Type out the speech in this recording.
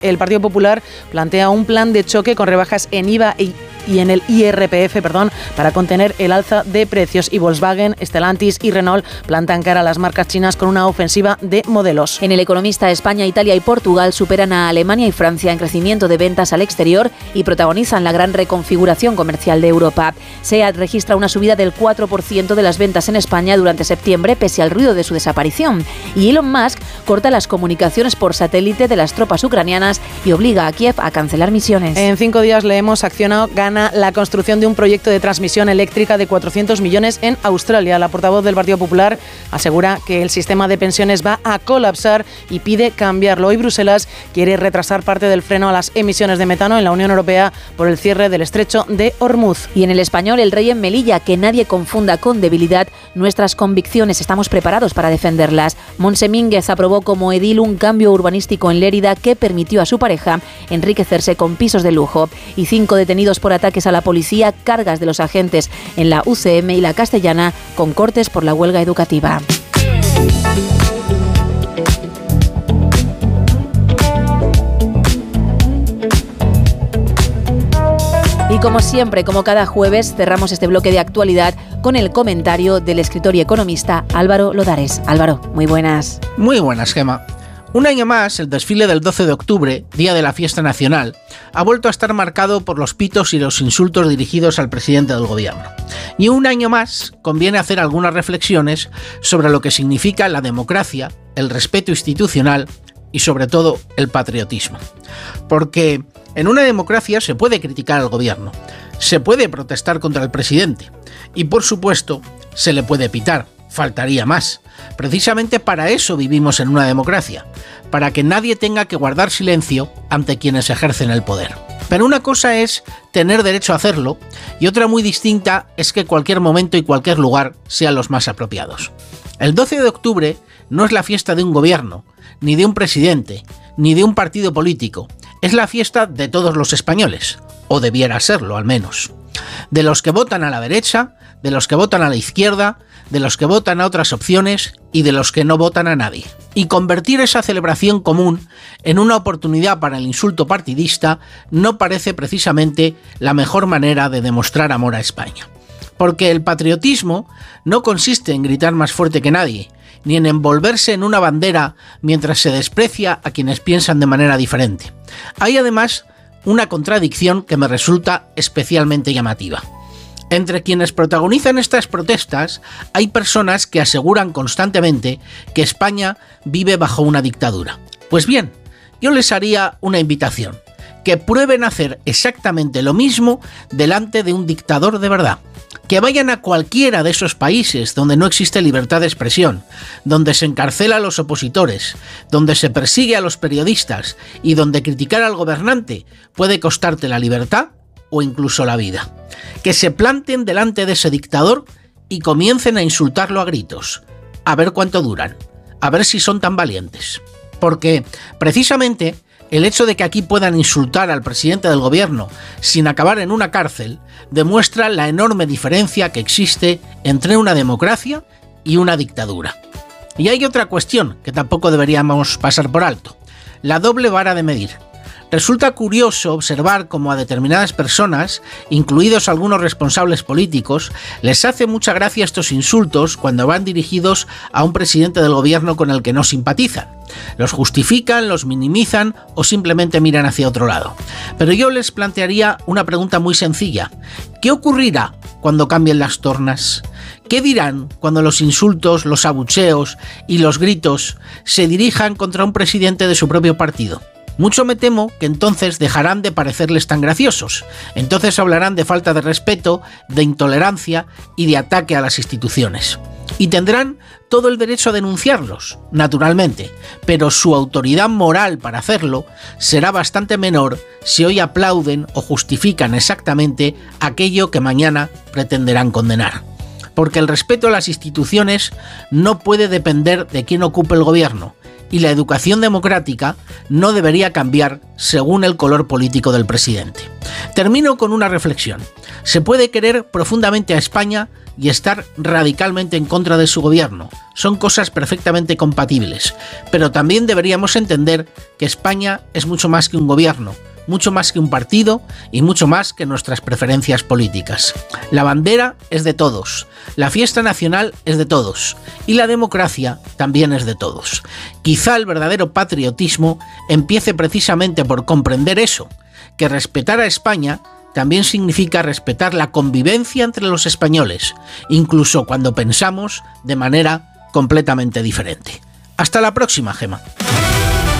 El Partido Popular plantea un plan de choque con rebajas en IVA y en el IRPF, para contener el alza de precios. Y Volkswagen, Stellantis y Renault plantan cara a las marcas chinas con una ofensiva de modelos. En El Economista, España, Italia y Portugal superan a Alemania y Francia en crecimiento de ventas al exterior y protagonizan la gran reconfiguración comercial de Europa. SEAT registra una subida del 4% de las ventas en España durante septiembre, pese al ruido de su desaparición. Y Elon Musk corta las comunicaciones por satélite de las tropas ucranianas y obliga a Kiev a cancelar misiones. En 5 días leemos: Acciona gana la construcción de un proyecto de transmisión eléctrica de 400 millones en Australia. La portavoz del Partido Popular asegura que el sistema de pensiones va a colapsar y pide cambiarlo. Hoy Bruselas quiere retrasar parte del freno a las emisiones de metano en la Unión Europea por el cierre del estrecho de Hormuz. Y en El Español, El Rey en Melilla: que nadie confunda con debilidad nuestras convicciones, estamos preparados para defenderlas. Montse Mínguez aprobó como edil un cambio urbanístico en Lérida que permitió a su pareja enriquecerse con pisos de lujo. Y 5 detenidos por ataques a la policía, cargas de los agentes en la UCM y la Castellana con cortes por la huelga educativa. Y como siempre, como cada jueves, cerramos este bloque de actualidad con el comentario del escritor y economista Álvaro Lodares. Álvaro, muy buenas. Muy buenas, Gema. Un año más, el desfile del 12 de octubre, día de la fiesta nacional, ha vuelto a estar marcado por los pitos y los insultos dirigidos al presidente del gobierno. Y un año más conviene hacer algunas reflexiones sobre lo que significa la democracia, el respeto institucional y sobre todo el patriotismo. Porque en una democracia se puede criticar al gobierno, se puede protestar contra el presidente y por supuesto se le puede pitar. Faltaría más. Precisamente para eso vivimos en una democracia, para que nadie tenga que guardar silencio ante quienes ejercen el poder. Pero una cosa es tener derecho a hacerlo y otra muy distinta es que cualquier momento y cualquier lugar sean los más apropiados. El 12 de octubre no es la fiesta de un gobierno, ni de un presidente, ni de un partido político. Es la fiesta de todos los españoles, o debiera serlo al menos. De los que votan a la derecha, de los que votan a la izquierda, de los que votan a otras opciones y de los que no votan a nadie. Y convertir esa celebración común en una oportunidad para el insulto partidista no parece precisamente la mejor manera de demostrar amor a España. Porque el patriotismo no consiste en gritar más fuerte que nadie, ni en envolverse en una bandera mientras se desprecia a quienes piensan de manera diferente. Hay además una contradicción que me resulta especialmente llamativa. Entre quienes protagonizan estas protestas hay personas que aseguran constantemente que España vive bajo una dictadura. Pues bien, yo les haría una invitación, que prueben hacer exactamente lo mismo delante de un dictador de verdad. Que vayan a cualquiera de esos países donde no existe libertad de expresión, donde se encarcela a los opositores, donde se persigue a los periodistas y donde criticar al gobernante puede costarte la libertad o incluso la vida. Que se planten delante de ese dictador y comiencen a insultarlo a gritos. A ver cuánto duran, a ver si son tan valientes. Porque, precisamente, el hecho de que aquí puedan insultar al presidente del gobierno sin acabar en una cárcel demuestra la enorme diferencia que existe entre una democracia y una dictadura. Y hay otra cuestión que tampoco deberíamos pasar por alto: la doble vara de medir. Resulta curioso observar cómo a determinadas personas, incluidos algunos responsables políticos, les hace mucha gracia estos insultos cuando van dirigidos a un presidente del gobierno con el que no simpatizan. Los justifican, los minimizan o simplemente miran hacia otro lado. Pero yo les plantearía una pregunta muy sencilla. ¿Qué ocurrirá cuando cambien las tornas? ¿Qué dirán cuando los insultos, los abucheos y los gritos se dirijan contra un presidente de su propio partido? Mucho me temo que entonces dejarán de parecerles tan graciosos. Entonces hablarán de falta de respeto, de intolerancia y de ataque a las instituciones. Y tendrán todo el derecho a denunciarlos, naturalmente, pero su autoridad moral para hacerlo será bastante menor si hoy aplauden o justifican exactamente aquello que mañana pretenderán condenar. Porque el respeto a las instituciones no puede depender de quién ocupe el gobierno, y la educación democrática no debería cambiar según el color político del presidente. Termino con una reflexión. Se puede querer profundamente a España y estar radicalmente en contra de su gobierno. Son cosas perfectamente compatibles. Pero también deberíamos entender que España es mucho más que un gobierno, mucho más que un partido y mucho más que nuestras preferencias políticas. La bandera es de todos, la fiesta nacional es de todos y la democracia también es de todos. Quizá el verdadero patriotismo empiece precisamente por comprender eso, que respetar a España también significa respetar la convivencia entre los españoles, incluso cuando pensamos de manera completamente diferente. Hasta la próxima, Gemma.